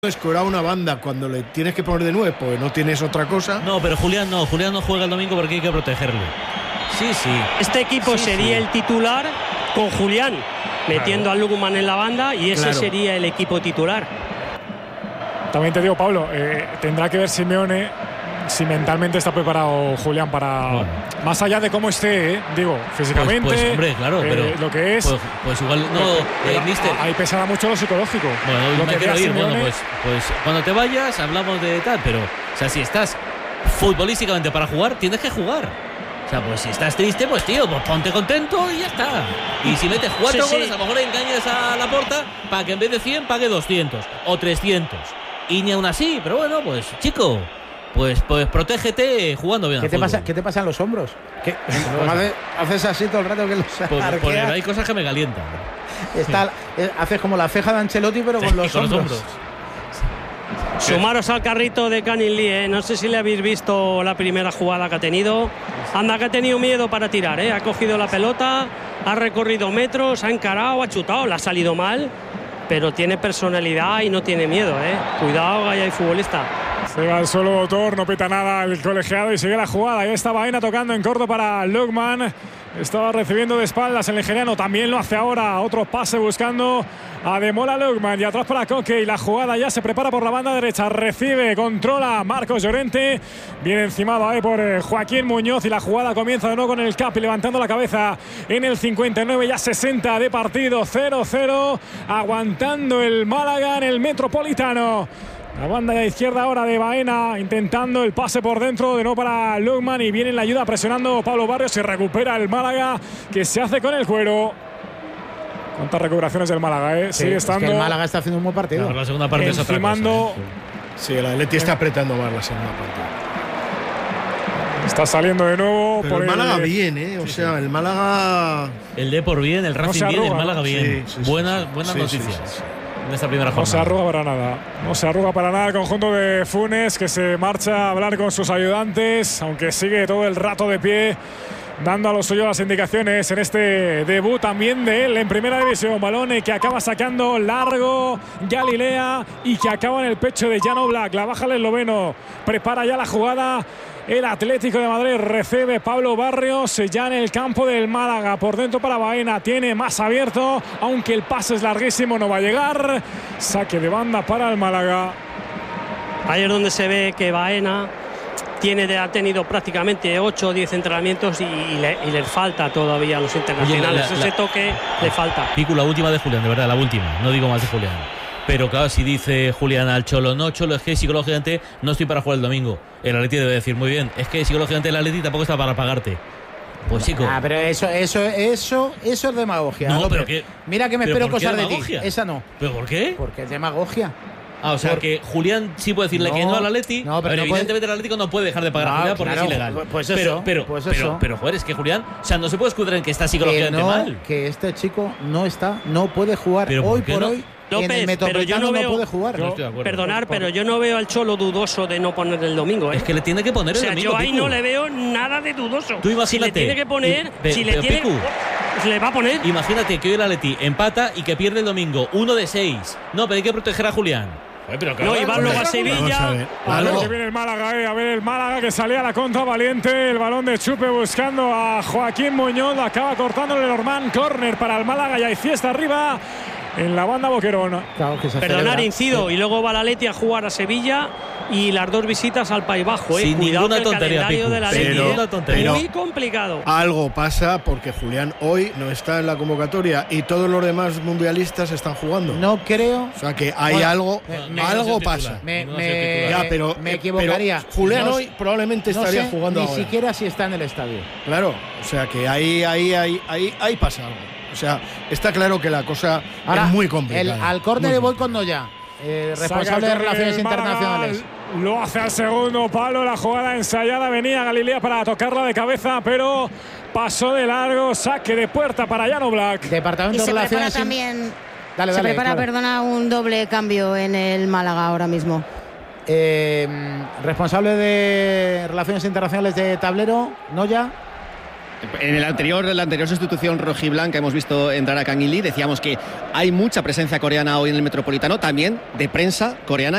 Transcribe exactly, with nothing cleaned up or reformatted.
Escorar una banda cuando le tienes que poner de nueve, pues no tienes otra cosa. No, pero Julián no, Julián no juega el domingo porque hay que protegerle. Sí, sí. Este equipo sí, sería sí. el titular con Julián, metiendo claro. a Lukman en la banda y ese Claro. sería el equipo titular. También te digo, Pablo, eh, tendrá que ver Simeone si mentalmente está preparado Julián para, bueno. más allá de cómo esté, eh, digo, físicamente, Pues, pues hombre, claro, eh, pero lo que es, pues, pues igual no, eh, eh, mister. ahí pesará mucho lo psicológico. Bueno, lo me que quiero vea ir, Simeone, bueno, pues, pues cuando te vayas hablamos de tal, pero, o sea, si estás futbolísticamente para jugar, tienes que jugar. O sea, pues si estás triste, pues tío, pues ponte contento y ya está. Y si metes cuatro Sí, goles, sí. a lo mejor engañas a la porta para que en vez de cien pague doscientos o trescientos. Y ni aún así, pero bueno, pues chico, pues, pues protégete jugando bien ¿Qué al te, fútbol. pasa, ¿Qué te pasa en los hombros? ¿Qué? Haces, haces así todo el rato que los Pues, pues, arqueas. hay cosas que me calientan. Está, eh, haces como la ceja de Ancelotti, pero con los con los hombros. hombros. Sumaros al carrito de Canning Lee, ¿eh? No sé si le habéis visto la primera jugada que ha tenido. Anda, que ha tenido miedo para tirar, ¿eh? Ha cogido la pelota, ha recorrido metros, ha encarado, ha chutado, le ha salido mal, pero tiene personalidad y no tiene miedo, ¿eh? Cuidado, que ahí hay futbolista. Se va al suelo Autor, no pita nada el colegiado y sigue la jugada. Ahí está Baena tocando en corto para Lukman. Estaba recibiendo de espaldas el nigeriano, también lo hace ahora. Otro pase buscando a Demola Lukman y atrás para Koke. Y la jugada ya se prepara por la banda derecha. Recibe, controla Marcos Llorente. Viene encimado ahí por eh, Joaquín Muñoz. Y la jugada comienza de nuevo con el Capi levantando la cabeza en el cincuenta y nueve, ya sesenta de partido. cero cero. Aguantando el Málaga en el Metropolitano. La banda de izquierda ahora de Baena intentando el pase por dentro de nuevo para Lukman y viene en la ayuda presionando Pablo Barrios y recupera el Málaga que se hace con el cuero. ¿Cuántas recuperaciones del Málaga? Eh? Sí, Sigue es estando que el Málaga está haciendo un buen partido. Claro, la segunda parte es otra cosa, encimando. ¿eh? Sí, el Atleti está apretando más la segunda parte. Está saliendo de nuevo. Pero por el Málaga el, bien, ¿eh? O sea, el Málaga. El Depor bien, el Racing se bien, arruga, el Málaga ¿no? bien. Sí, sí, sí, buenas sí. buenas Sí, noticias sí, sí, sí. en esta primera No jornada. se arruga para nada. No se arruga para nada el conjunto de Funes, que se marcha a hablar con sus ayudantes, aunque sigue todo el rato de pie, dando a lo suyo las indicaciones en este debut también de él en primera división. Balón que acaba sacando largo Galilea y que acaba en el pecho de Jan Oblak. La baja el esloveno. Prepara ya la jugada. El Atlético de Madrid recibe Pablo Barrios ya en el campo del Málaga. Por dentro para Baena. Tiene más abierto, aunque el pase es larguísimo, no va a llegar. Saque de banda para el Málaga. Ahí es donde se ve que Baena tiene, ha tenido prácticamente ocho o diez entrenamientos y, y, le, y le falta todavía a los internacionales. Oye, la- la- Ese toque le falta. Pico, la última de Julián, de verdad, la última. No digo más de Julián. Pero claro, si dice Julián al Cholo, no, Cholo, es que psicológicamente no estoy para jugar el domingo. El Atleti debe decir, muy bien, es que psicológicamente el Atleti tampoco está para pagarte. Pues chico. Ah, pero eso, eso, eso, eso es demagogia. No, López. pero que- Mira que me ¿pero espero por qué cosas de ti. demagogia? Esa no. ¿Pero por qué? Porque es demagogia. Ah, o sea Por- que Julián sí puede decirle No, que no al Atleti, no, pero pero, no evidentemente puede- el Atlético no puede dejar de pagar a No, Julián porque claro, es ilegal. pues pero, eso, pero, pues pero, eso. pero, joder, es que Julián, o sea, no se puede escudrar en que está Que, psicológicamente no, mal. que este chico no está, no puede jugar Pero hoy ¿por qué por no? hoy. López, en el pero yo Metropolitano no no, veo- puede jugar. No estoy de acuerdo. Perdonar, pero yo no veo al Cholo dudoso de no poner el domingo, ¿eh? Es que le tiene que poner O el sea, domingo. yo ahí Picu. no le veo nada de dudoso. Tú si imagínate. le tiene que poner, Y- pe- si le pero, tiene, Picu, le va a poner. Imagínate que hoy el Atleti empata y que pierde el domingo uno de seis. No, pero hay que proteger a Julián. Joder, pero No, y van luego a Vamos a Sevilla. ver. A ver Claro. que viene el Málaga, eh. A ver el Málaga que salía a la contra valiente. El balón de Chupe buscando a Joaquín Muñoz. Acaba cortándole el Ormán. Córner para el Málaga y hay fiesta arriba en la banda Boquerón. Claro, que se Perdonar, celebra. incido. Y luego va la Atleti a jugar a Sevilla y las dos visitas al País Bajo. ¿eh? Sin Cuidado ninguna que el tontería, calendario Picu. de la Sin Atleti, ninguna ¿eh? tontería. Muy complicado. Algo pasa porque Julián hoy no está en la convocatoria y todos los demás mundialistas están jugando. No creo. O sea que hay Bueno, algo, me- me- algo me- pasa. Me, No ha me- sido titular. Ya, pero, me eh, equivocaría. pero Julián No- hoy probablemente no estaría sé jugando ni ahora. siquiera si está en el estadio. Claro, o sea que ahí, ahí, ahí, ahí, ahí pasa algo. O sea, está claro que la cosa Ahora, es muy complicada. el, al córner Muy de voy complicada. con Noya, eh, Saca responsable de el Relaciones Málaga, Internacionales. Lo hace al segundo palo. La jugada ensayada. Venía Galilea para tocarla de cabeza, pero pasó de largo. Saque de puerta para Jan Oblak. Departamento Y de se prepara Relaciones. In- también, Dale, se dale, prepara, claro. perdona, un doble cambio en el Málaga ahora mismo. Eh, responsable de Relaciones Internacionales de Tablero, Noya. En el anterior, la anterior sustitución rojiblanca hemos visto entrar a Kang In Lee. Decíamos que hay mucha presencia coreana hoy en el Metropolitano, también de prensa coreana.